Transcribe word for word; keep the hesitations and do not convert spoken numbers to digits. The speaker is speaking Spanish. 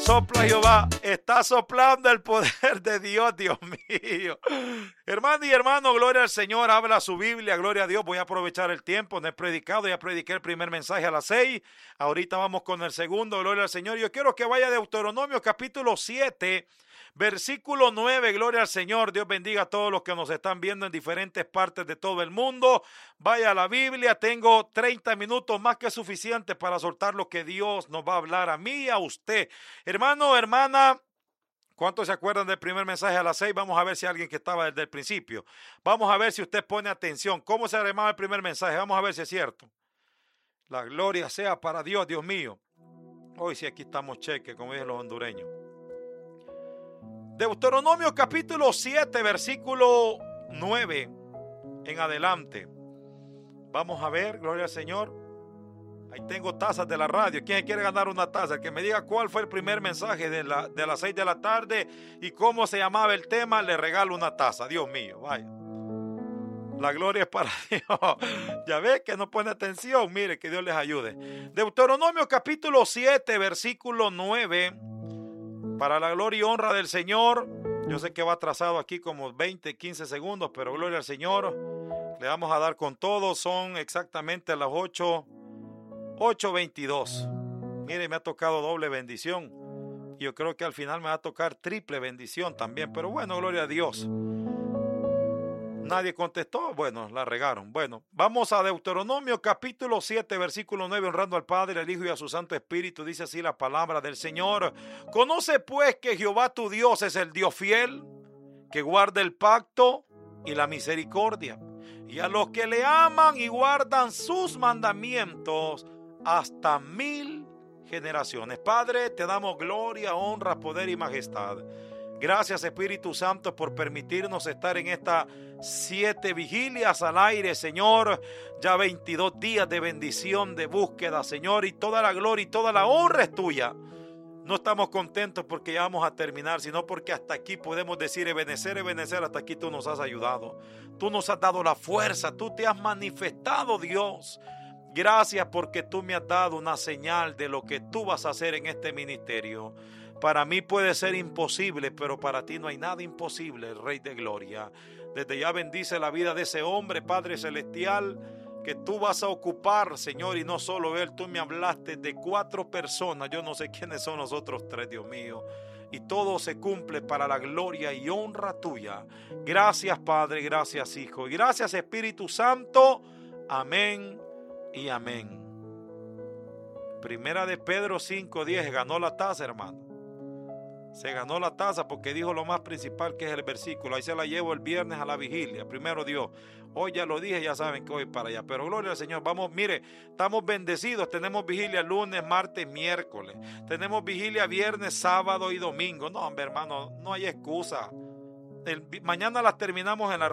Sopla Jehová, está soplando el poder de Dios, Dios mío. Hermano y hermano, gloria al Señor, habla su Biblia, gloria a Dios. Voy a aprovechar el tiempo, no he predicado, ya prediqué el primer mensaje a las seis. Ahorita vamos con el segundo, gloria al Señor. Yo quiero que vaya a Deuteronomio capítulo siete, versículo nueve, gloria al Señor. Dios bendiga a todos los que nos están viendo en diferentes partes de todo el mundo. Vaya a la Biblia, tengo treinta minutos más que suficiente para soltar lo que Dios nos va a hablar a mí y a usted. Hermano, hermana, ¿cuántos se acuerdan del primer mensaje a las seis? Vamos a ver si alguien que estaba desde el principio. Vamos a ver si usted pone atención. ¿Cómo se llamaba el primer mensaje? Vamos a ver si es cierto. La gloria sea para Dios, Dios mío. Hoy sí aquí estamos cheque, como dicen los hondureños. Deuteronomio capítulo siete, versículo nueve en adelante. Vamos a ver, gloria al Señor. Ahí tengo tazas de la radio. ¿Quién quiere ganar una taza? El que me diga cuál fue el primer mensaje de, la, de las seis de la tarde y cómo se llamaba el tema, le regalo una taza. Dios mío, vaya. La gloria es para Dios. Ya ve que no pone atención. Mire, que Dios les ayude. Deuteronomio capítulo siete, versículo nueve. Para la gloria y honra del Señor. Yo sé que va atrasado aquí como veinte, quince segundos, pero gloria al Señor. Le vamos a dar con todo. Son exactamente las ocho, ocho veintidós. Mire, me ha tocado doble bendición. Yo creo que al final me va a tocar triple bendición también. Pero bueno, gloria a Dios. Nadie contestó. Bueno, la regaron. Bueno, vamos a Deuteronomio capítulo siete, versículo nueve. Honrando al Padre, al Hijo y a su Santo Espíritu. Dice así la palabra del Señor. Conoce pues que Jehová tu Dios es el Dios fiel, que guarda el pacto y la misericordia. Y a los que le aman y guardan sus mandamientos hasta mil generaciones. Padre, te damos gloria, honra, poder y majestad. Gracias, Espíritu Santo, por permitirnos estar en estas siete vigilias al aire, Señor. Ya veintidós días de bendición, de búsqueda, Señor. Y toda la gloria y toda la honra es tuya. No estamos contentos porque ya vamos a terminar, sino porque hasta aquí podemos decir, Ebenecer, Ebenecer, hasta aquí tú nos has ayudado. Tú nos has dado la fuerza, tú te has manifestado, Dios. Gracias porque tú me has dado una señal de lo que tú vas a hacer en este ministerio. Para mí puede ser imposible, pero para ti no hay nada imposible, el Rey de Gloria. Desde ya bendice la vida de ese hombre, Padre Celestial, que tú vas a ocupar, Señor, y no solo él. Tú me hablaste de cuatro personas, yo no sé quiénes son los otros tres, Dios mío. Y todo se cumple para la gloria y honra tuya. Gracias, Padre, gracias, Hijo. Y gracias, Espíritu Santo. Amén y amén. Primera de Pedro cinco diez, ganó la taza, hermano. Se ganó la taza porque dijo lo más principal, que es el versículo. Ahí se la llevo el viernes a la vigilia. Primero Dios. Hoy ya lo dije, ya saben que voy para allá. Pero gloria al Señor. Vamos, mire, estamos bendecidos. Tenemos vigilia lunes, martes, miércoles. Tenemos vigilia viernes, sábado y domingo. No, hombre, hermano, no hay excusa. El, mañana las terminamos en la